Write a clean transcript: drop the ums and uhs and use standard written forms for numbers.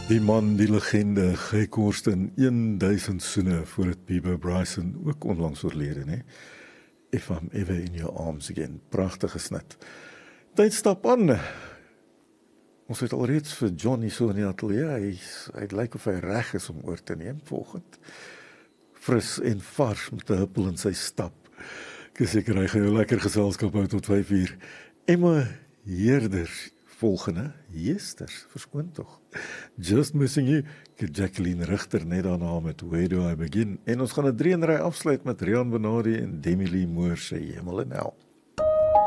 Die man, die legende, Guy Corsten, 1000 soene voordat Bieber Bryson ook onlangs oorlede, né? If I'm ever in your arms again. Pragtige snit. Tyd stap aan. Ons het alreeds vir Johnny so in die atelier. Hy lyk of hy reg is om oor te neem volgend. Fris en vars met 'n huppel in sy stap. Ek is seker hy gaan jou lekker geselskap hou tot 5 uur. Emma Heerder, volgende, Jeesters, verskoon tog. Just Missing You, Jacqueline Richter net daarna met Where Do I Begin. En ons gaan 'n 3-in-ry afsluit met Rian Benardi en Demi Lee Moore se Hemel en Hel.